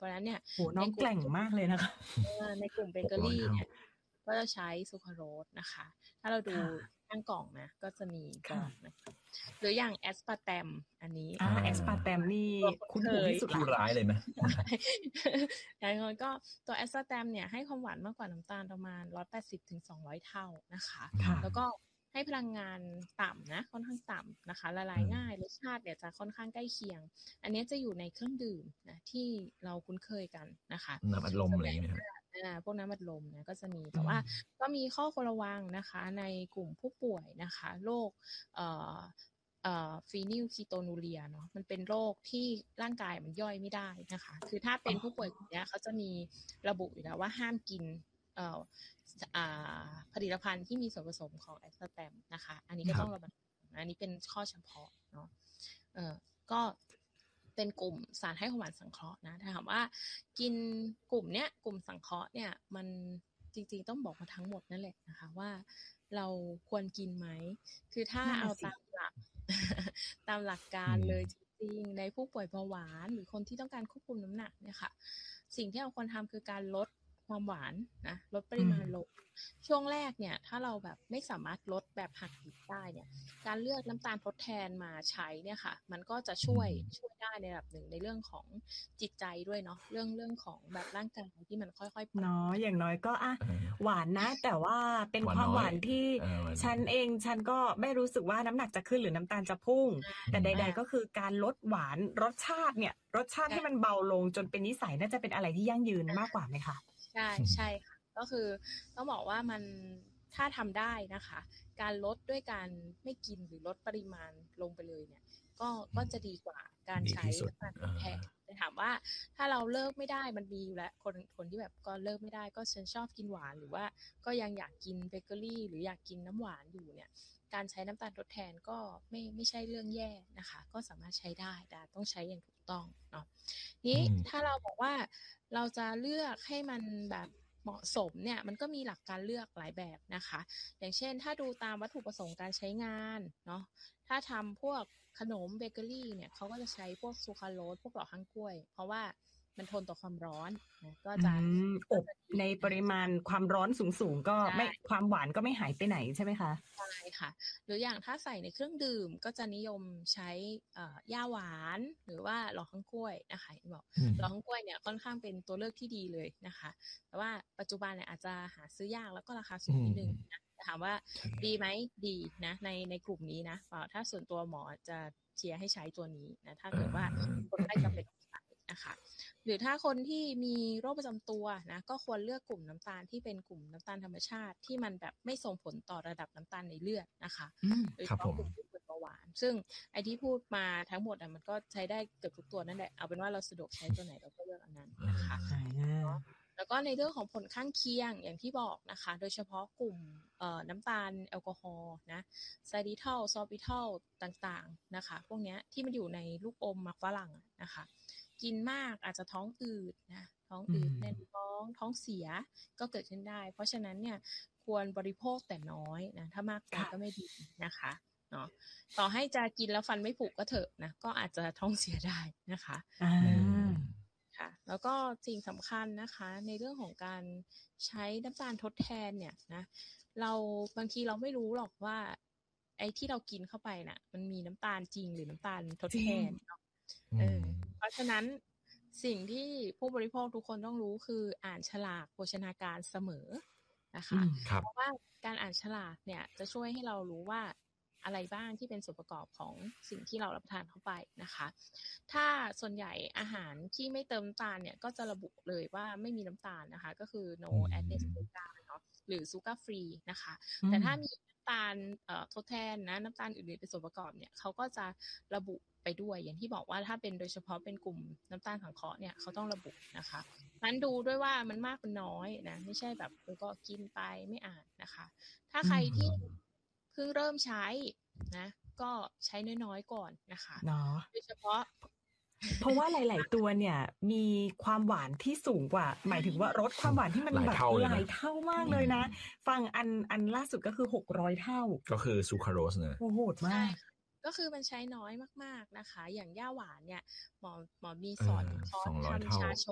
ราะฉะนั้นเนี่ยโหน้องแกล่งมากเลยนะคะในกลุ่มเบเกอรี่เนี่ยก็จะใช้ซูคราโรสนะคะถ้าเราดูข้างกล่องนะก็จะมีบอกนะคะหรืออย่างแอสปาร์แตมอันนี้แอสปาร์แตมนี่คุ้นหูที่สุดผู้ร้ายเลยนะอย่างนั้นก็ตัวแอสปาร์แตมเนี่ยให้ความหวานมากกว่าน้ำตาลประมาณ180 ถึง 200 เท่านะคะแล้วก็ให้พลังงานต่ำนะค่อนข้างต่ำนะคะละลายง่ายรสชาติเนี่ยจะค่อนข้างใกล้เคียงอันนี้จะอยู่ในเครื่องดื่มนะที่เราคุ้นเคยกันนะคะน้ำอัดลมอะไรอย่างเงี้ยครับพวกน้ำอัดลมนะก็จะมีแต่ว่าก็มีข้อควรระวังนะคะในกลุ่มผู้ป่วยนะคะโรคฟีนิลคีโตนูเรียเนาะมันเป็นโรคที่ร่างกายมันย่อยไม่ได้นะคะคือถ้าเป็นผู้ป่วยแบบนี้เขาจะมีระบุอยู่แล้วว่าห้ามกินผลิตภัณฑ์ที่มีส่วนผสมของแอสปาร์แตมนะคะอันนี้ก็ต้องระวังอันนี้เป็นข้อเฉพาะเนาะก็เป็นกลุ่มสารให้ความหวานสังเคราะห์นะถ้าถามว่ากินกลุ่มเนี้ยกลุ่มสังเคราะห์เนี่ยมันจริงๆต้องบอกมาทั้งหมดนั่นแหละนะคะว่าเราควรกินไหมคือถ้าเอาตามหลักการเลยจริงๆในผู้ป่วยเบาหวานหรือคนที่ต้องการควบคุมน้ำหนักเนี่ยค่ะสิ่งที่เราควรทำคือการลดความหวานนะลดปริมาณลงช่วงแรกเนี่ยถ้าเราแบบไม่สามารถลดแบบหักดิบได้เนี่ยการเลือกน้ำตาลทดแทนมาใช้เนี่ยค่ะมันก็จะช่วยได้ในระดับหนึ่งในเรื่องของจิตใจด้วยเนาะเรื่องของแบบร่างกายที่มันค่อยๆเนาะอย่างน้อยก็หวานนะแต่ว่าเป็นความหวานที่ฉันก็ไม่รู้สึกว่าน้ำหนักจะขึ้นหรือน้ำตาลจะพุ่งแต่ใดๆก็คือการลดหวานรสชาติให้มันเบาลงจนเป็นนิสัยน่าจะเป็นอะไรที่ยั่งยืนมากกว่าไหมคะใช่ค่ะก็คือต้องบอกว่ามันถ้าทำได้นะคะการลดด้วยการไม่กินหรือลดปริมาณลงไปเลยเนี่ยก็จะดีกว่าการใช้น้ำตาลทดแทนแต่ถามว่าถ้าเราเลิกไม่ได้มันมีอยู่แล้วคนที่แบบก็เลิกไม่ได้ก็ฉันชอบกินหวานหรือว่าก็ยังอยากกินเบเกอรี่หรืออยากกินน้ำหวานอยู่เนี่ยการใช้น้ำตาลทดแทนก็ไม่ใช่เรื่องแย่นะคะก็สามารถใช้ได้แต่ต้องใช้อย่างถูกต้องเนาะนี้ถ้าเราบอกว่าเราจะเลือกให้มันแบบเหมาะสมเนี่ยมันก็มีหลักการเลือกหลายแบบนะคะอย่างเช่นถ้าดูตามวัตถุประสงค์การใช้งานเนาะถ้าทำพวกขนมเบเกอรี่เนี่ยเขาก็จะใช้พวกซูคราโรสพวกหล่อข้างกล้วยเพราะว่ามันทนต่อความร้อนนะก็จะอบในปริมาณความร้อนสูงๆก็ไม่ความหวานก็ไม่หายไปไหนใช่ไหมคะใช่ค่ะหรืออย่างถ้าใส่ในเครื่องดื่มก็จะนิยมใช้ย่าหวานหรือว่าหล่อข้างกล้วยนะคะบอกหล่อข้างกล้วยเนี่ยค่อนข้างเป็นตัวเลือกที่ดีเลยนะคะแต่ว่าปัจจุบันเนี่ยอาจจะหาซื้อยากแล้วก็ราคาสูงนิดนึงนะถามว่าดีไหมดีนะในกลุ่มนี้นะถ้าส่วนตัวหมอจะเชียร์ให้ใช้ตัวนี้นะถ้าเกิดว่าคนไข้จำเป็นนะคะหรือถ้าคนที่มีโรคประจำตัวนะก็ควรเลือกกลุ่มน้ำตาลที่เป็นกลุ่มน้ำตาลธรรมชาติที่มันแบบไม่ส่งผลต่อระดับน้ำตาลในเลือดนะคะโดยเฉพาะกลุ่มผู้ป่วยเบาหวานซึ่งไอที่พูดมาทั้งหมดมันก็ใช้ได้เกือบทุกตัวนั่นแหละเอาเป็นว่าเราสะดวกใช้ตัวไหนเราก็เลือกอันนั้นนะคะแล้วก็ในเรื่องของผลข้างเคียงอย่างที่บอกนะคะโดยเฉพาะกลุ่มน้ำตาลแอลกอฮอล์นะไซริทัลซอร์บิทัลต่างๆนะคะพวกนี้ที่มันอยู่ในลูกอมหมักฝรั่งนะคะกินมากอาจจะท้องอืดนะท้องอืดแน่นท้องเสียก็เกิดขึ้นได้เพราะฉะนั้นเนี่ยควรบริโภคแต่น้อยนะถ้ามากไปก็ไม่ดีนะคะเนาะต่อให้จะกินแล้วฟันไม่ผุก็เถอะนะก็อาจจะท้องเสียได้นะคะค่ะแล้วก็สิ่งสำคัญนะคะในเรื่องของการใช้น้ำตาลทดแทนเนี่ยนะเราบางทีเราไม่รู้หรอกว่าไอ้ที่เรากินเข้าไปน่ะมันมีน้ำตาลจริงหรือน้ำตาลทดแทนเนาะเพราะฉะนั้นสิ่งที่ผู้บริโภคทุกคนต้องรู้คืออ่านฉลากโภชนาการเสมอนะคะเพราะว่าการอ่านฉลากเนี่ยจะช่วยให้เรารู้ว่าอะไรบ้างที่เป็นส่วนประกอบของสิ่งที่เรารับประทานเข้าไปนะคะถ้าส่วนใหญ่อาหารที่ไม่เติมน้ำตาลเนี่ยก็จะระบุเลยว่าไม่มีน้ำตาลนะคะก็คือ no added sugar เนาะหรือ sugar free นะคะแต่ถ้ามีน้ำตาลทดแทนนะน้ำตาลอื่นๆเป็นส่วนประกอบเนี่ยเขาก็จะระบุไปด้วยอย่างที่บอกว่าถ้าเป็นโดยเฉพาะเป็นกลุ่มน้ำตาลสังเคราะห์เนี่ยเขาต้องระบุนะคะนั้นดูด้วยว่ามันมากเป็นน้อยนะไม่ใช่แบบก็กินไปไม่อ่านนะคะถ้าใครที่เพิ่งเริ่มใช้นะก็ใช้น้อยๆก่อนนะคะโดยเฉพาะเพราะว่าหลายๆตัวเนี่ยมีความหวานที่สูงกว่าหมายถึงว่ารสความหวานที่มันแบบหลายเท่ามากเลยนะฟังอันล่าสุดก็คือ600เท่าก็คือซูคราโรสเนี่ยโหดมากก็คือมันใช้น้อยมากๆนะคะอย่างย่าหวานเนี่ยหมอมีสอนทำชาช